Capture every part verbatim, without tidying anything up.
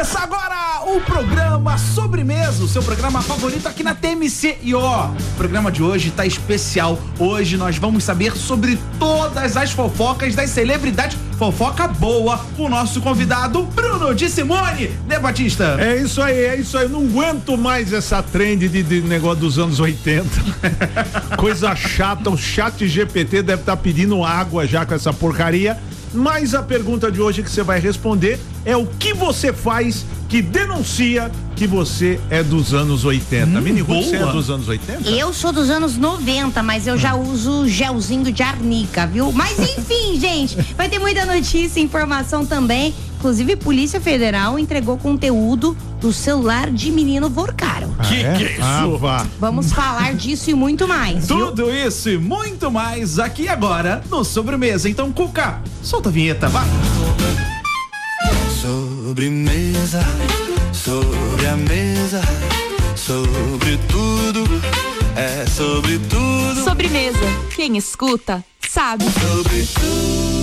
começar agora o programa Sobremesa, o seu programa favorito aqui na T M C. E ó, o programa de hoje tá especial. Hoje nós vamos saber sobre todas as fofocas das celebridades. Fofoca boa com o nosso convidado Bruno de Simone, né, Batista? É isso aí, é isso aí. Eu não aguento mais essa trend de, de negócio dos anos oitenta. Coisa chata, o chat G P T deve estar pedindo água já com essa porcaria. Mas a pergunta de hoje que você vai responder é o que você faz que denuncia que você é dos anos oitenta. Hum, Mini Ruth, você é dos anos oitenta? Eu sou dos anos noventa, mas eu já uso gelzinho de arnica, viu? Mas enfim, gente, vai ter muita notícia e informação também. Inclusive, Polícia Federal entregou conteúdo do celular de menino Vorcaro. Ah, que é? que é isso? Ah, vá. Vamos falar disso e muito mais, viu? Tudo isso e muito mais aqui agora no Sobremesa. Então, Cuca, solta a vinheta, vá. Sobremesa, sobre a mesa, sobre tudo, é sobre tudo. Sobremesa, quem escuta sabe. Sobre tudo.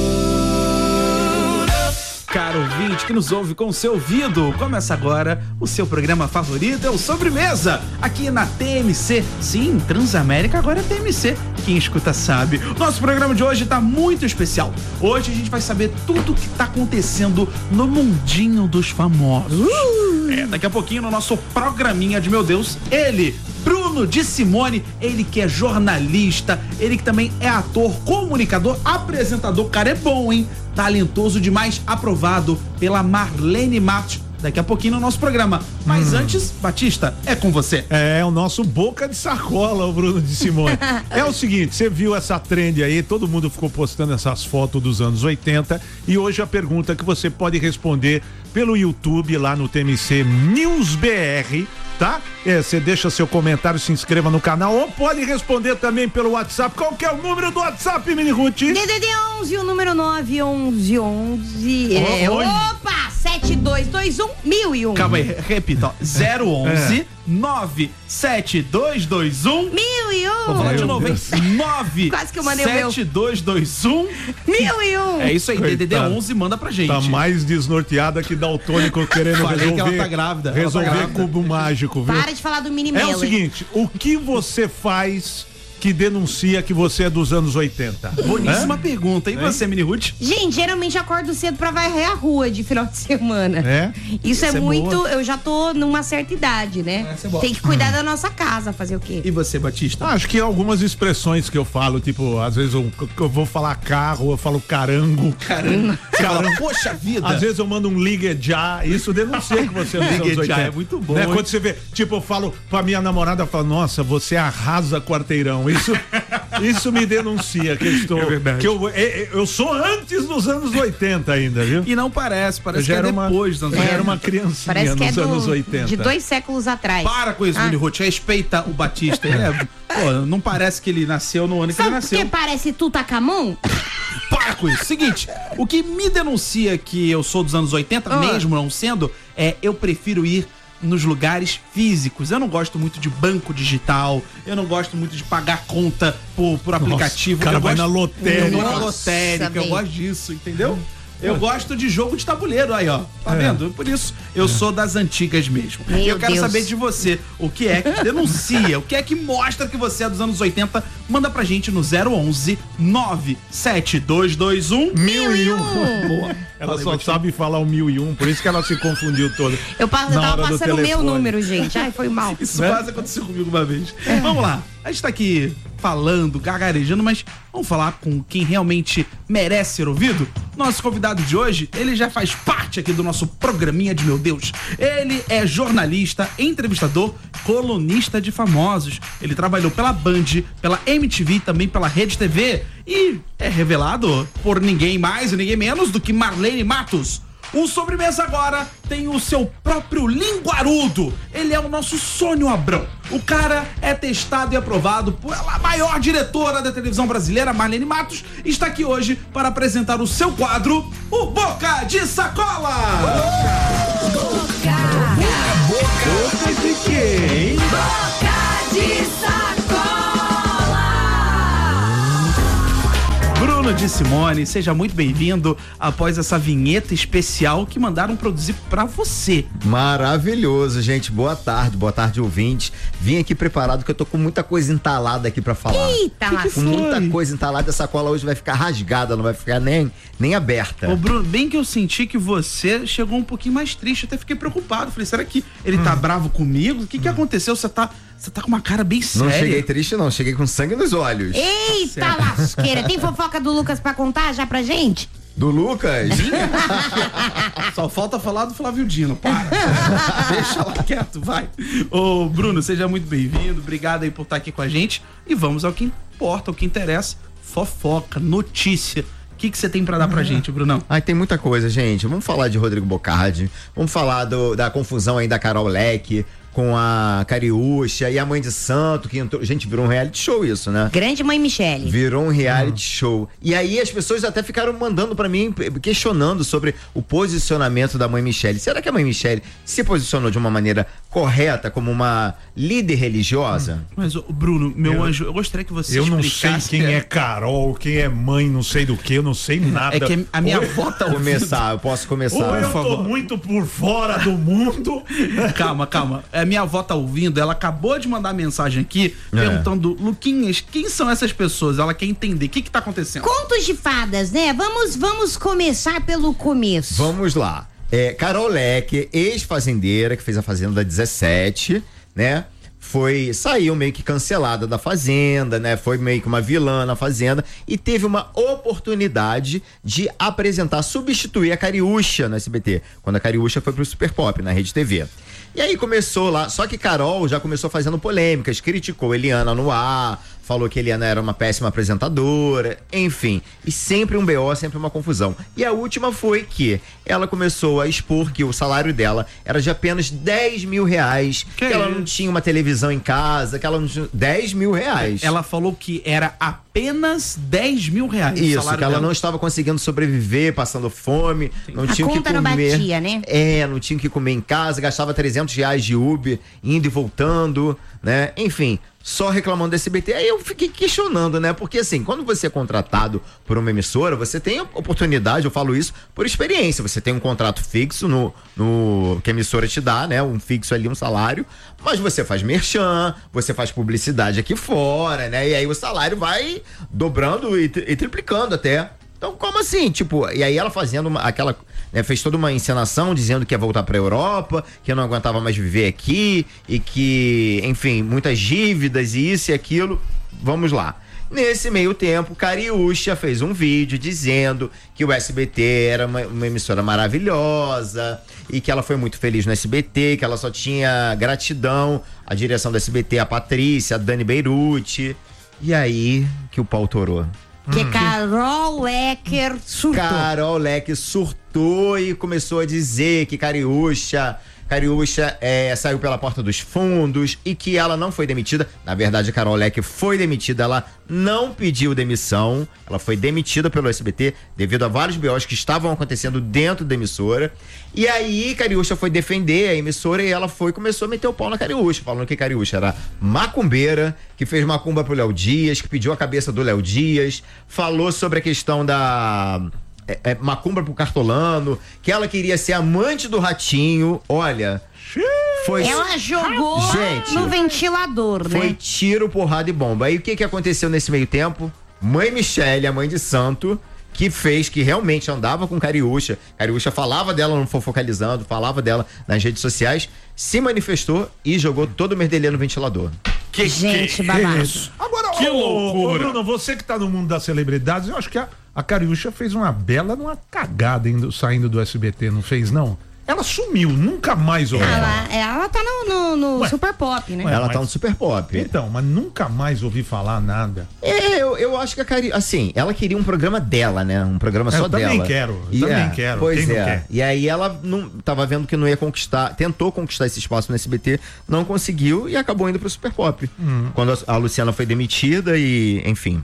Caro ouvinte que nos ouve com o seu ouvido, começa agora o seu programa favorito, é o Sobremesa, aqui na T M C. Sim, Transamérica agora é T M C, quem escuta sabe. Nosso programa de hoje tá muito especial. Hoje a gente vai saber tudo o que tá acontecendo no mundinho dos famosos. Uh! É, daqui a pouquinho no nosso programinha de meu Deus, ele... Bruno de Simone, ele que é jornalista, ele que também é ator, comunicador, apresentador, cara é bom, hein? Talentoso demais, aprovado pela Marlene Matos. Daqui a pouquinho no nosso programa. Mas hum. antes, Batista, é com você. É, o nosso boca de sacola, o Bruno de Simone. É o seguinte, você viu essa trend aí, todo mundo ficou postando essas fotos dos anos oitenta e hoje a pergunta que você pode responder pelo YouTube lá no T M C News B R, tá? É, você deixa seu comentário, se inscreva no canal ou pode responder também pelo WhatsApp. Qual que é o número do WhatsApp, Mini Ruth? D D D onze, o número nove onze onze. É, oh, opa! sete dois dois um mil e um. Calma aí, repita, ó. zero onze nove sete dois dois um mil e um. Vou falar de novo, hein? nove Quase que eu mandei o meu. sete dois dois um mil e um. É isso aí, D D D onze, manda pra gente. Tá mais desnorteada que daltônico querendo Falei resolver. que ela tá grávida. Resolver tá grávida. cubo mágico, viu? Para de falar do mini É Melo. o seguinte, o que você faz que denuncia que você é dos anos oitenta? Boníssima Hã? pergunta. E é? você, Mini Ruth? Gente, geralmente acordo cedo pra varrer a rua de final de semana. É? Isso Essa é é muito, boa. eu já tô numa certa idade, né? Essa é boa. Tem que cuidar da nossa casa, fazer o quê? E você, Batista? Acho que algumas expressões que eu falo, tipo, às vezes eu, eu vou falar carro, eu falo carango. Caramba. Carango. Poxa vida. Às vezes eu mando um ligue já, isso denuncia que você é dos anos Ligue já, oitenta. é muito bom, Né? hein? Quando você vê, tipo, eu falo pra minha namorada, eu falo, nossa, você arrasa quarteirão. Isso, isso me denuncia que eu estou, É verdade. que eu, eu, eu sou antes dos anos oitenta ainda, viu? E não parece, Eu parece já que é era uma, depois dos anos eu já oitenta. era uma criancinha Parece que é nos do, anos oitenta. de dois séculos atrás. Para com isso, Ah. Mini Ruth. Respeita o Batista. Ele é, pô, não parece que ele nasceu no ano que ele Sabe por nasceu. que parece Tutankhamon? Para com isso. Seguinte, o que me denuncia que eu sou dos anos oitenta, Ah. mesmo não sendo, é eu prefiro ir nos lugares físicos. Eu não gosto muito de banco digital, eu não gosto muito de pagar conta por, por aplicativo. o cara eu vai gosto, na lotérica. Eu vou na Nossa, lotérica, eu bem. gosto disso, entendeu? Eu gosto de jogo de tabuleiro aí, ó. Tá vendo? Por isso, eu sou das antigas mesmo. Meu E eu quero Deus. saber de você, o que é que denuncia, o que é que mostra que você é dos anos oitenta, manda pra gente no zero onze nove sete dois dois um Mil e um. Boa. Ela Falei, só Batista. sabe falar o mil e um, por isso que ela se confundiu toda. Eu, passo, eu Na tava hora do passando o meu telefone. número, gente. Ai, foi mal. Isso Né? quase aconteceu comigo uma vez. Vamos lá. A gente tá aqui falando, gagarejando, mas vamos falar com quem realmente merece ser ouvido? Nosso convidado de hoje, ele já faz parte aqui do nosso programinha de meu Deus. Ele é jornalista, entrevistador, colunista de famosos. Ele trabalhou pela Band, pela M T V, também pela Rede T V e é revelado por ninguém mais e ninguém menos do que Marlene Matos. O Sobremesa agora tem o seu próprio linguarudo. Ele é o nosso Sônia Abrão. O cara é testado e aprovado pela maior diretora da televisão brasileira, Marlene Matos, e está aqui hoje para apresentar o seu quadro, o Boca de Sacola. Boca, Boca de quem? boca de sacola. Bruno de Simone, seja muito bem-vindo após essa vinheta especial que mandaram produzir pra você. Maravilhoso, gente. Boa tarde, boa tarde, ouvintes. Vim aqui preparado que eu tô com muita coisa entalada aqui pra falar. Eita, Que que Com foi? muita coisa entalada, a sacola hoje vai ficar rasgada, não vai ficar nem, nem aberta. Ô Bruno, bem que eu senti que você chegou um pouquinho mais triste, até fiquei preocupado. Falei, será que ele tá bravo comigo? O que que aconteceu? Você tá, você tá com uma cara bem séria. Não cheguei triste, não. Cheguei com sangue nos olhos. Eita lasqueira. Tem fofoca do Lucas pra contar já pra gente? Do Lucas? Só falta falar do Flávio Dino, para. Deixa lá quieto, vai. Ô, Bruno, seja muito bem-vindo. Obrigado aí por estar aqui com a gente. E vamos ao que importa, ao que interessa. Fofoca, notícia. O que que você tem pra dar pra gente, Brunão? Ai, tem muita coisa, gente. Vamos falar de Rodrigo Bocardi. Vamos falar do, da confusão aí da Carol Leque com a Cariúcha e a Mãe de Santo, que entrou. Gente, virou um reality show isso, né? Grande mãe Michele. Virou um reality show. E aí as pessoas até ficaram mandando pra mim, questionando sobre o posicionamento da Mãe Michele. Será que a Mãe Michele se posicionou de uma maneira correta, como uma líder religiosa? Mas, ô, Bruno, meu Eu- anjo, eu gostaria que você Eu não sei explicasse. quem é Carol, quem é mãe, não sei do que, eu não sei nada. É que a minha Ou- avó tá ouvindo. Começar, eu posso começar. Ou eu por tô favor. muito por fora do mundo. Calma, calma. A minha avó tá ouvindo, ela acabou de mandar mensagem aqui É. perguntando, Luquinhas, quem são essas pessoas? Ela quer entender o que que tá acontecendo. Contos de fadas, né? Vamos, vamos começar pelo começo. Vamos lá. É, Carol Leque, ex-fazendeira, que fez a Fazenda dezessete, né? Foi, saiu meio que cancelada da Fazenda, né? Foi meio que uma vilã na Fazenda e teve uma oportunidade de apresentar, substituir a Cariúcha no S B T, quando a Cariúcha foi pro Super Pop, na Rede T V. E aí começou lá, só que Carol já começou fazendo polêmicas, criticou Eliana no ar, falou que Eliana era uma péssima apresentadora, enfim. E sempre um B O, sempre uma confusão. E a última foi que ela começou a expor que o salário dela era de apenas dez mil reais, que, Que ela isso? não tinha uma televisão em casa, que ela não tinha... dez mil reais. Ela falou que era apenas dez mil reais. o Isso, salário que ela dela. não estava conseguindo sobreviver, passando fome, não A tinha o que conta não comer. batia, né? É, não tinha o que comer em casa, gastava trezentos reais de Uber, indo e voltando, né? Enfim, só reclamando do S B T. Aí eu fiquei questionando, né? Porque assim, quando você é contratado por uma emissora, você tem a oportunidade, eu falo isso por experiência, você tem um contrato fixo no, no que a emissora te dá, né? Um fixo ali, um salário, mas você faz merchan, você faz publicidade aqui fora, né? E aí o salário vai dobrando e, tri- e triplicando até. Então, como assim? Tipo, e aí ela fazendo uma, aquela, né, fez toda uma encenação dizendo que ia voltar pra Europa, que não aguentava mais viver aqui e que, enfim, muitas dívidas e isso e aquilo. Vamos lá. Nesse meio tempo, Cariúcha fez um vídeo dizendo que o S B T era uma, uma emissora maravilhosa e que ela foi muito feliz no S B T, que ela só tinha gratidão à direção do S B T, a Patrícia, a Dani Beirute. E aí que o pau torou. Que Carol Lecker surtou. Carol Leque surtou e começou a dizer que Cariúcha, Cariúcha é, saiu pela porta dos fundos e que ela não foi demitida. Na verdade, a Carol Leque foi demitida, ela não pediu demissão, ela foi demitida pelo S B T devido a vários B Os que estavam acontecendo dentro da emissora. E aí, Cariúcha foi defender a emissora e ela foi começou a meter o pau na Cariúcha, falando que Cariúcha era macumbeira, que fez macumba pro Léo Dias, que pediu a cabeça do Léo Dias, falou sobre a questão da... É, é, macumba pro Cartolano, que ela queria ser amante do Ratinho. Olha, foi, Ela jogou Gente, no ventilador, foi né? tiro, porrada e bomba. Aí o que que aconteceu nesse meio tempo? Mãe Michele, a mãe de santo, que fez, que realmente andava com Cariúcha. Cariúcha falava dela no Fofocalizando, falava dela nas redes sociais, se manifestou e jogou todo o merdelê no ventilador. Que, Gente, que- babado. Isso. Agora, Que ô, loucura. ô, Bruno, você que tá no mundo das celebridades, eu acho que a, a Cariúcha fez uma bela numa cagada indo, saindo do S B T, não fez, não? Ela sumiu, nunca mais ouvi falar. Ela, ela tá no, no, no Ué. Super Pop, né? Ué. Ela mas- tá no Super Pop. Então, mas nunca mais ouvi falar nada. É, eu, eu acho que a Cari... Assim, ela queria um programa dela, né? Um programa só Eu também dela. quero, eu E também é, quero, Pois quem não é. quer? E aí ela não tava vendo que não ia conquistar, tentou conquistar esse espaço no S B T, não conseguiu e acabou indo pro Super Pop. Hum. Quando a, a Luciana foi demitida e, enfim.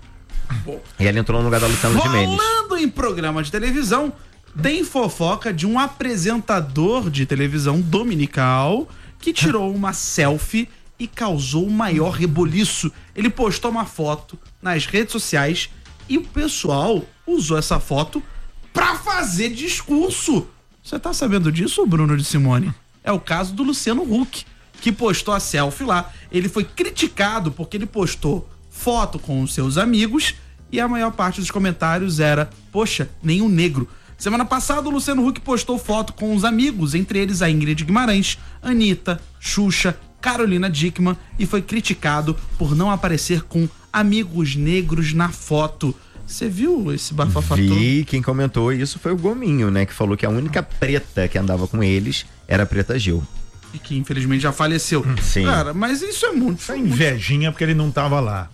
E ela entrou no lugar da Luciana Gimenez. Falando em programa de televisão, tem fofoca de um apresentador de televisão dominical que tirou uma selfie e causou o maior reboliço. Ele postou uma foto nas redes sociais E o pessoal usou essa foto pra fazer discurso. Você tá sabendo disso, Bruno de Simone? É o caso do Luciano Huck, que postou a selfie lá. Ele foi criticado porque ele postou foto com os seus amigos e a maior parte dos comentários era: poxa, nenhum negro. Semana passada, o Luciano Huck postou foto com os amigos, entre eles a Ingrid Guimarães, Anitta, Xuxa, Carolina Dickmann, e foi criticado por não aparecer com amigos negros na foto. Você viu esse bafafá todo? Vi, quem comentou isso foi o Gominho, né? Que falou que a única preta que andava com eles era a Preta Gil. E que infelizmente já faleceu. Sim. Cara, mas isso é muito... Essa invejinha porque ele não tava lá.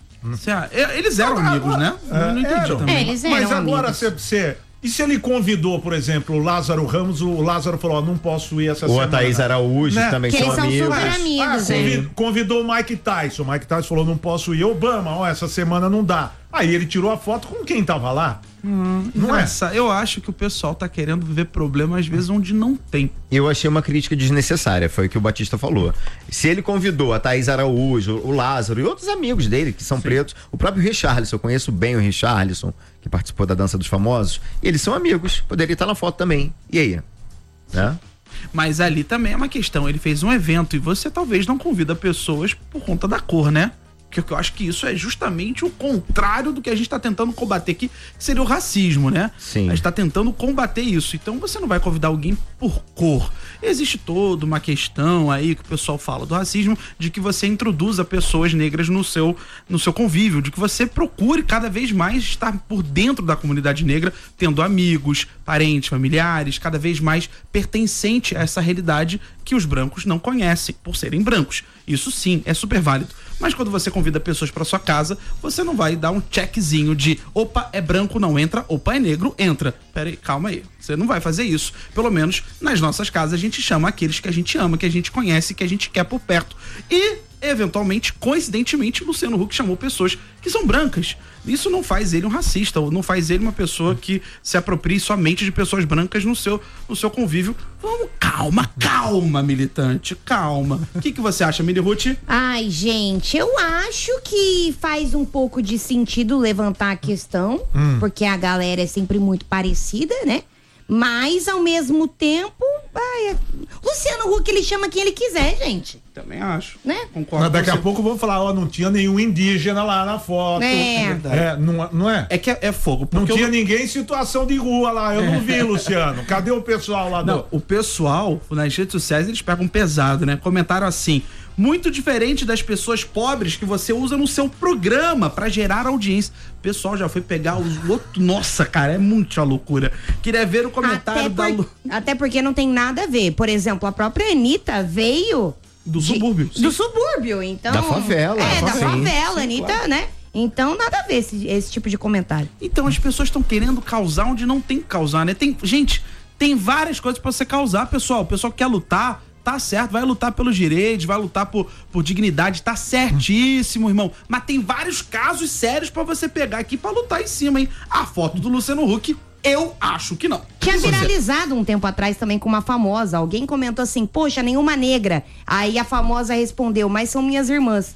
Eles eram Agora, amigos, né? é, Eu não entendi eram. também. É, eles eram Mas agora amigos. você... você- E se ele convidou, por exemplo, o Lázaro Ramos, o Lázaro falou, ó, não posso ir essa Ou a semana. Thaís Araújo, Né? também Que são eles são amigos. super amigos, Ah, né? convi- convidou o Mike Tyson. O Mike Tyson falou, não posso ir. Obama, ó, essa semana não dá. Aí ele tirou a foto com quem tava lá. Não é? Nossa, eu acho que o pessoal tá querendo ver problema às vezes onde não tem. Eu achei uma crítica desnecessária, foi o que o Batista falou. Se ele convidou a Thaís Araújo, o Lázaro e outros amigos dele, que são pretos, o próprio Richarlison, eu conheço bem o Richarlison, que participou da Dança dos Famosos, e eles são amigos, poderia estar na foto também. E aí? Né? Mas ali também é uma questão, ele fez um evento e você talvez não convida pessoas por conta da cor, né? Porque eu acho que isso é justamente o contrário do que a gente tá tentando combater aqui, que seria o racismo, né? Sim. A gente tá tentando combater isso. Então você não vai convidar alguém por cor. Existe toda uma questão aí que o pessoal fala do racismo, de que você introduza pessoas negras no seu, no seu convívio, de que você procure cada vez mais estar por dentro da comunidade negra, tendo amigos, parentes, familiares, cada vez mais pertencente a essa realidade que os brancos não conhecem, por serem brancos. Isso sim, é super válido. Mas quando você convida pessoas para sua casa, você não vai dar um checkzinho de opa, é branco, não entra, opa, é negro, entra. Pera aí, calma aí. Você não vai fazer isso. Pelo menos nas nossas casas a gente chama aqueles que a gente ama, que a gente conhece, que a gente quer por perto. E, eventualmente, coincidentemente, Luciano Huck chamou pessoas que são brancas. Isso não faz ele um racista, ou não faz ele uma pessoa que se aproprie somente de pessoas brancas no seu, no seu convívio. Vamos, calma, calma, militante, calma. O que, que você acha, Mini Ruth? Ai, gente, eu acho que faz um pouco de sentido levantar a questão, porque a galera é sempre muito parecida, né? Mas, ao mesmo tempo, ai, Luciano Huck, ele chama quem ele quiser, gente. Também acho. Né? Concordo. Mas daqui com a você. pouco vão falar, ó, não tinha nenhum indígena lá na foto. É. É, não, não é? É que é, é fogo. Não Porque tinha eu- ninguém em situação de rua lá, eu não vi, Luciano. Cadê o pessoal lá Não, do... o pessoal, nas redes sociais, eles pegam pesado, né? Comentaram assim: muito diferente das pessoas pobres que você usa no seu programa pra gerar audiência. O pessoal já foi pegar os outros. Nossa, cara, é muita loucura. Queria ver o comentário Até, da por- Lu... até porque não tem nada a ver. Por exemplo, a própria Anitta veio do de- subúrbio. do subúrbio, então. Da favela, É, da sim. favela, Anitta, né? Então, nada a ver esse, esse tipo de comentário. Então as pessoas estão querendo causar onde não tem que causar, né? Tem, gente, tem várias coisas pra você causar, pessoal. O pessoal que quer lutar, tá certo, vai lutar pelos direitos, vai lutar por, por dignidade, tá certíssimo, irmão. Mas tem vários casos sérios pra você pegar aqui pra lutar em cima, hein? A foto do Luciano Huck, eu acho que não. Tinha E você? viralizado um tempo atrás também com uma famosa. Alguém comentou assim, poxa, nenhuma negra. Aí a famosa respondeu, mas são minhas irmãs.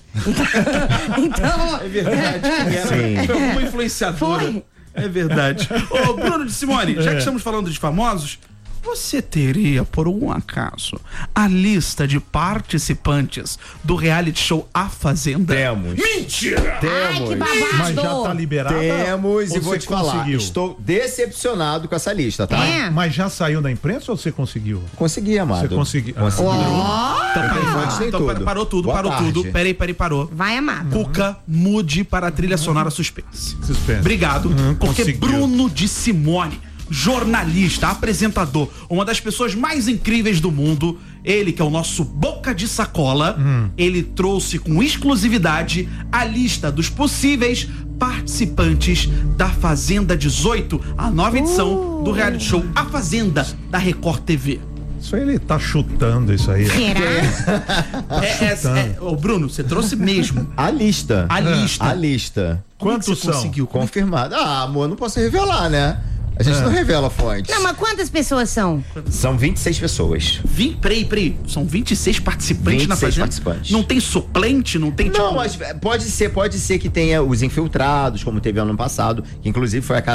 Então. É verdade. que era. Sim. Foi uma influenciadora. Foi. É verdade. Ô, Bruno de Simone, já que estamos falando de famosos, você teria, por algum acaso, a lista de participantes do reality show A Fazenda? Temos. Mentira! Ai, que Temos. babado. Mas já tá liberado? Temos, Ou e vou você te falar, conseguiu? estou decepcionado com essa lista, tá? É. Mas já saiu da imprensa ou você conseguiu? Consegui, amado. Você conseguiu. Consegui. Então, peraí, Fontes tem então, tudo. parou tudo, Boa parou tarde. tudo. Peraí, peraí, parou. Vai, amado. Cuca, mude para a trilha sonora suspense. Suspense. Obrigado, Uhum, porque conseguiu. Bruno de Simone, jornalista, apresentador, uma das pessoas mais incríveis do mundo, ele que é o nosso boca de sacola, Hum. ele trouxe com exclusividade a lista dos possíveis participantes da Fazenda dezoito, a nova edição do reality show A Fazenda da Record T V. Isso aí ele tá chutando isso aí. Será? É, é, é, ô Bruno, você trouxe mesmo A lista. a lista. A lista. Como é que Quantos você são? conseguiu? Como é que- Confirmado. Ah, amor, não posso revelar, né? A gente não revela fontes. Não, mas quantas pessoas são? São vinte e seis pessoas. Vim, peraí, peraí. São vinte e seis participantes na vinte e seis fazenda? participantes. Não tem suplente? Não tem, Não, tipo... mas pode ser, pode ser que tenha os infiltrados, como teve ano passado, que inclusive foi a